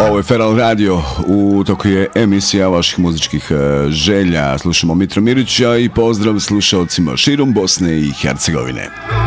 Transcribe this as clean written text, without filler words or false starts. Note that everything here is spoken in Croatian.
Ovo je Feral Radio, u toku je emisija vaših muzičkih želja. Slušamo Mitra Mirića i pozdrav slušalcima širom Bosne i Hercegovine.